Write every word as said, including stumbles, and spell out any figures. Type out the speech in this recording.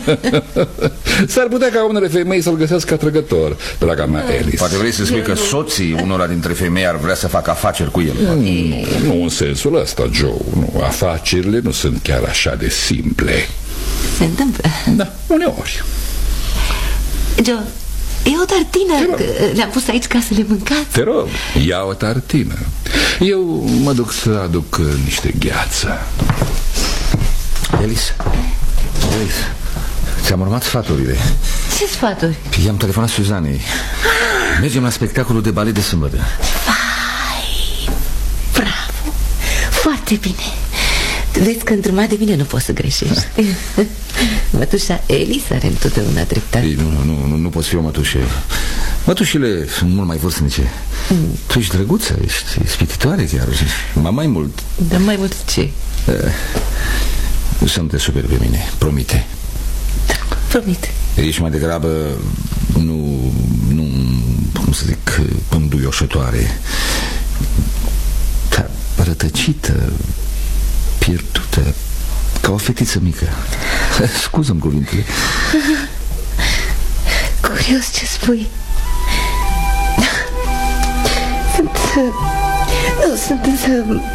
S-ar putea ca unele femei să-l găsească atrăgător, draga mea Alice. Poate vrei să spui că soții unora dintre femei ar vrea să facă afaceri cu el. Nu, nu în sensul ăsta, Joe. Nu, afacerile nu sunt chiar așa de simple. Se întâmplă. Da, uneori. Joe, e o tartină, le-am pus aici ca să le mâncați. Te rog, ia o tartină. Eu mă duc să aduc uh, niște gheață. Alice, Alice, ți-am urmat sfaturile. Ce sfaturi? I-am telefonat Suzanei. Mergem la spectacolul de balet de sâmbătă. Vai, bravo, foarte bine. Vezi că într-un de mine nu poți să greșești. Mătușa Alice are întotdeauna dreptate. Ei, nu, nu, nu, nu poți fi o mătușă. Mătușile sunt mult mai vârstnice. mm. Tu ești drăguță, ești ispititoare chiar. Mai mai mult. Dar mai mult ce? uh, Să nu te superi pe mine, promite. Da, promit. Ești mai degrabă Nu, nu, cum să zic, înduioșătoare, dar rătăcită, pierdută, ca o fetiță mică. Scuză-mi cuvintele. Curios ce spui. Sunt... Nu, sunt însă